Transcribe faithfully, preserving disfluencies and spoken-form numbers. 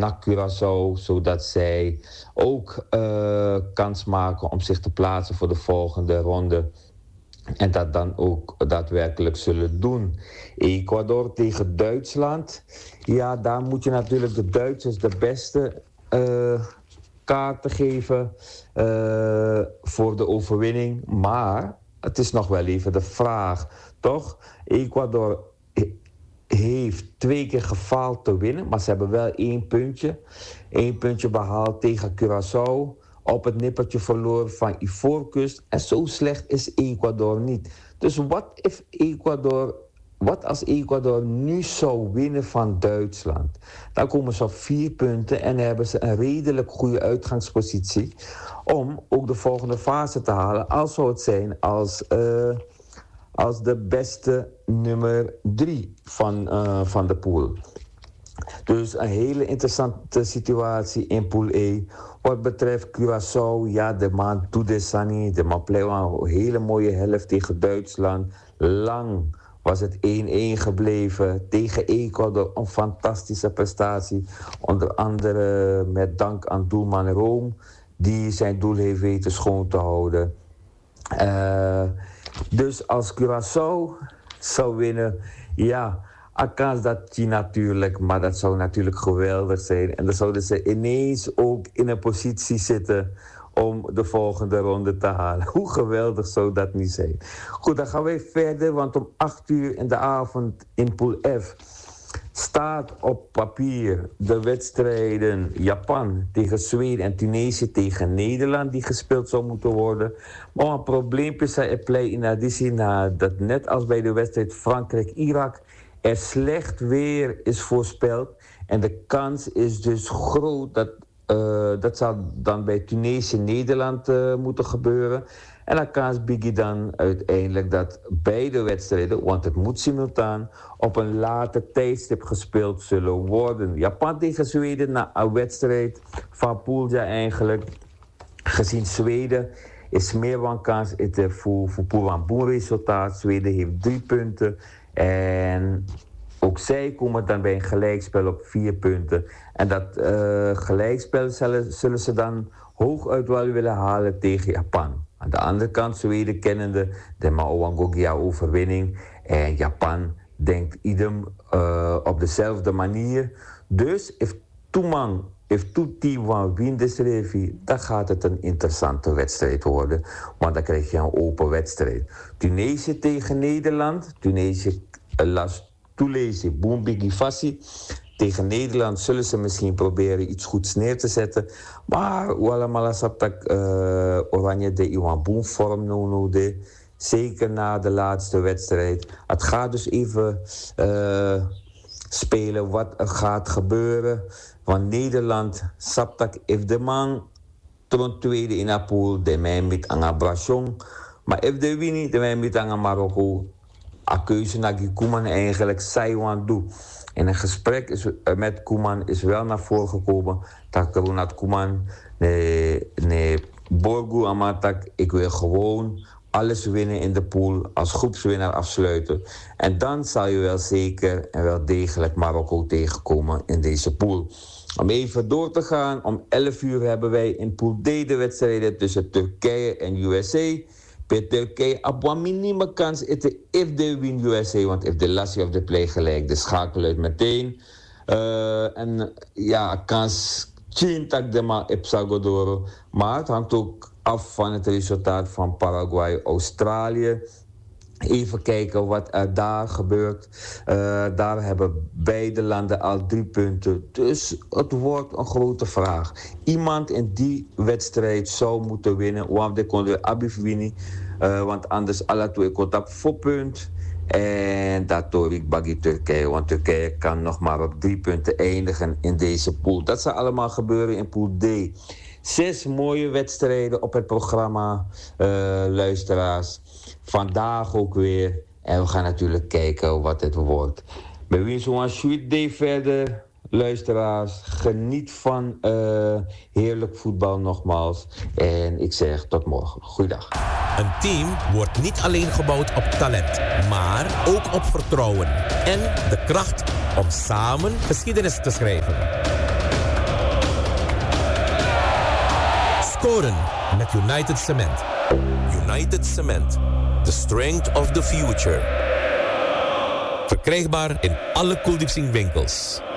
N A C Curaçao, zodat zij ook uh, kans maken om zich te plaatsen voor de volgende ronde. En dat dan ook daadwerkelijk zullen doen. Ecuador tegen Duitsland. Ja, daar moet je natuurlijk de Duitsers de beste uh, kaarten geven uh, voor de overwinning. Maar het is nog wel even de vraag, toch? Ecuador heeft twee keer gefaald te winnen, maar ze hebben wel één puntje. Eén puntje behaald tegen Curaçao. Op het nippertje verloren van Ivoorkust. En zo slecht is Ecuador niet. Dus wat if Ecuador, wat als Ecuador nu zou winnen van Duitsland? Dan komen ze op vier punten en hebben ze een redelijk goede uitgangspositie om ook de volgende fase te halen. Als zou het zijn als, uh, als de beste nummer drie van, uh, van de pool. Dus een hele interessante situatie in Pool E. Wat betreft Curaçao, ja, de man Toedesani, de man play een hele mooie helft tegen Duitsland. Lang was het één-één gebleven. Tegen Ecuador een fantastische prestatie. Onder andere met dank aan doelman Room, die zijn doel heeft weten schoon te houden. Uh, dus als Curaçao zou winnen, ja, een kans dat je natuurlijk, maar dat zou natuurlijk geweldig zijn. En dan zouden ze ineens ook in een positie zitten om de volgende ronde te halen. Hoe geweldig zou dat niet zijn? Goed, dan gaan wij verder, want om acht uur in de avond in Pool F staat op papier de wedstrijden Japan tegen Zweden en Tunesië tegen Nederland die gespeeld zou moeten worden. Maar een probleempje zei er play in additie naar dat net als bij de wedstrijd Frankrijk-Irak er slecht weer is voorspeld. En de kans is dus groot dat uh, dat zal dan bij Tunesië-Nederland uh, moeten gebeuren. En dan kans biggie dan uiteindelijk dat beide wedstrijden, want het moet simultaan, op een later tijdstip gespeeld zullen worden. Japan tegen Zweden na een wedstrijd van Poolja eigenlijk. Gezien Zweden is meer van kans voor, voor Pool van boel resultaat. Zweden heeft drie punten. En ook zij komen dan bij een gelijkspel op vier punten. En dat uh, gelijkspel zullen, zullen ze dan hooguit wel willen halen tegen Japan. Aan de andere kant, Zweden kennende de Maowangogia-overwinning. En Japan denkt idem uh, op dezelfde manier. Dus if Toeman, if Toetiwan wint deze revie, dan gaat het een interessante wedstrijd worden. Want dan krijg je een open wedstrijd. Tunesië tegen Nederland. Tunesië uh, las toelezen, Boombigi Fassi. Tegen Nederland zullen ze misschien proberen iets goeds neer te zetten. Maar allemaal saptak uh, Oranje de Iwan Boom vorm no no de. Zeker na de laatste wedstrijd. Het gaat dus even uh, spelen wat er gaat gebeuren. Want Nederland saptak if de man tron tweede in haar pool, de mij met aan Brachon. Maar if de wini, de mij met aan Marokko. A keuze naar Koeman eigenlijk Saiwan doe. In een gesprek is, met Koeman is wel naar voren gekomen dat Ronald Koeman nee, nee, Borgu Amatak, ik wil gewoon alles winnen in de pool, als groepswinnaar afsluiten. En dan zal je wel zeker en wel degelijk Marokko tegenkomen in deze pool. Om even door te gaan, om elf uur hebben wij in pool D de wedstrijden tussen Turkije en U S A. Bij Turkije op een minime kans is de if they win U S A, want if de last of the play gelijk, de schakel uit meteen. Uh, en ja, kans tien de ma Epsagodoro. Maar het hangt ook af van het resultaat van Paraguay-Australië. Even kijken wat er daar gebeurt. Uh, daar hebben beide landen al drie punten. Dus het wordt een grote vraag. Iemand in die wedstrijd zou moeten winnen. Want de kon weer Abif winnen. Uh, want anders alle twee komt op voor punt. En dat door ik baggy Turkije. Want Turkije kan nog maar op drie punten eindigen in deze pool. Dat zal allemaal gebeuren in pool D. Zes mooie wedstrijden op het programma, uh, luisteraars. Vandaag ook weer. En we gaan natuurlijk kijken wat het wordt. Bij wie zo'n sweet day verder, luisteraars. Geniet van uh, heerlijk voetbal nogmaals. En ik zeg tot morgen. Goeiedag. Een team wordt niet alleen gebouwd op talent, maar ook op vertrouwen. En de kracht om samen geschiedenis te schrijven. Scoren met United Cement. United Cement. The strength of the future. Verkrijgbaar in alle Koeldiepsing winkels.